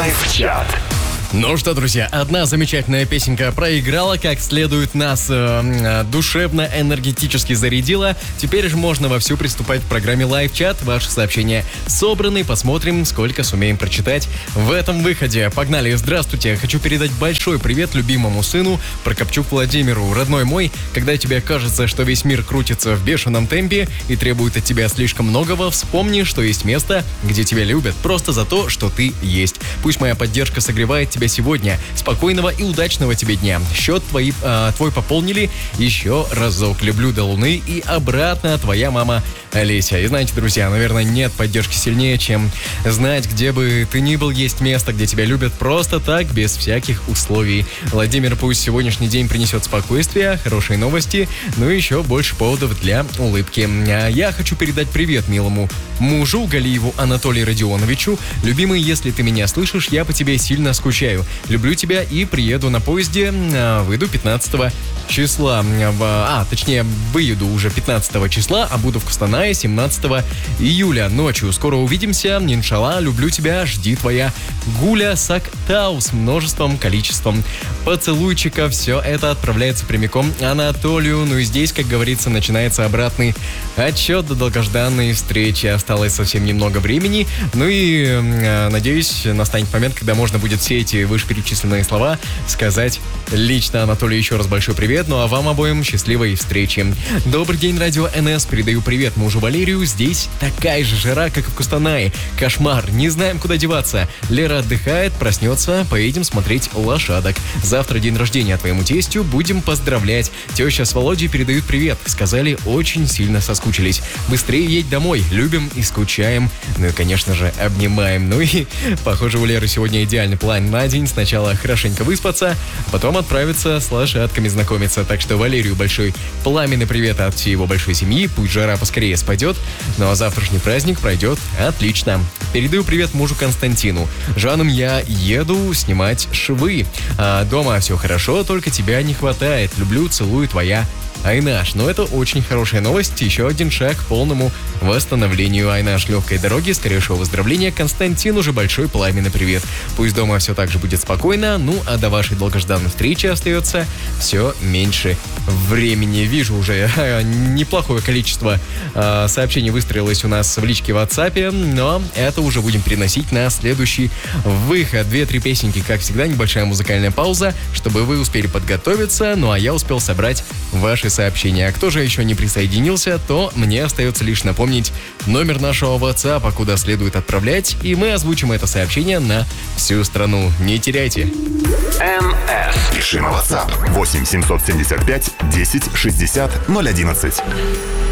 Лайв-чат. Ну что, друзья, одна замечательная песенка проиграла, как следует нас душевно-энергетически зарядила. Теперь же можно вовсю приступать к программе Лайв-чат. Ваши сообщения собраны, посмотрим, сколько сумеем прочитать в этом выходе. Погнали, здравствуйте. Хочу передать большой привет любимому сыну Прокопчук Владимиру. Родной мой, когда тебе кажется, что весь мир крутится в бешеном темпе и требует от тебя слишком многого, вспомни, что есть место, где тебя любят, просто за то, что ты есть. Пусть моя поддержка согревает тебя сегодня. Спокойного и удачного тебе дня. Счет твой пополнили еще разок. Люблю до луны и обратно, твоя мама Олеся. И знаете, друзья, наверное, нет поддержки сильнее, чем знать, где бы ты ни был, есть место, где тебя любят просто так, без всяких условий. Владимир, пусть сегодняшний день принесет спокойствие, хорошие новости, ну и еще больше поводов для улыбки. Я хочу передать привет милому мужу Галиеву Анатолию Родионовичу. Любимый, если ты меня слышишь, я по тебе сильно скучаю. Люблю тебя и приеду на поезде, выйду 15 числа. Точнее, выеду уже 15 числа, а буду в Костанае 17 июля ночью. Скоро увидимся, иншалла, люблю тебя, жди твоя Гуля Сактау с множеством количеством поцелуйчиков. Все это отправляется прямиком Анатолию. Ну и здесь, как говорится, начинается обратный отсчет до долгожданной встречи. Осталось совсем немного времени. Ну и, надеюсь, настанет момент, когда можно будет все эти вышеперечисленные слова сказать лично. Анатолию еще раз большой привет. Ну а вам обоим счастливой встречи. Добрый день, радио НС. Передаю привет мужу Валерию. Здесь такая же жара, как и в Костанае. Кошмар. Не знаем, куда деваться. Лера отдыхает, проснется. Поедем смотреть лошадок. Завтра день рождения твоему тестю. Будем поздравлять. Теща с Володей передают привет. Сказали, очень сильно соскучились. Быстрее едь домой. Любим и скучаем. Ну и, конечно же, обнимаем. Ну и, похоже, у Леры сегодня идеальный план на день. Сначала хорошенько выспаться, потом отправиться с лошадками знакомиться. Так что Валерию большой пламенный привет от всей его большой семьи. Пусть жара поскорее спадет. Ну а завтрашний праздник пройдет отлично. Передаю привет мужу Константину. Жаном я еду снимать швы. Дома все хорошо, только тебя не хватает. Люблю, целую, твоя Айнаш. Но это очень хорошая новость. Еще один шаг к полному восстановлению. Айнаш, легкой дороги, скорейшего выздоровления. Константину же большой пламенный привет. Пусть дома все так же будет спокойно. Ну, а до вашей долгожданной встречи остается все меньше времени. Вижу уже неплохое количество сообщений выстроилось у нас в личке в WhatsApp. Но это уже будем переносить на следующий выход. 2-3 песенки, как всегда, небольшая музыкальная пауза, чтобы вы успели подготовиться. Ну, а я успел собрать ваши сообщения. А кто же еще не присоединился, то мне остается лишь напомнить номер нашего WhatsApp, куда следует отправлять, и мы озвучим это сообщение на всю страну. Не теряйте. НС. Пиши на WhatsApp 8 775 10 60 011.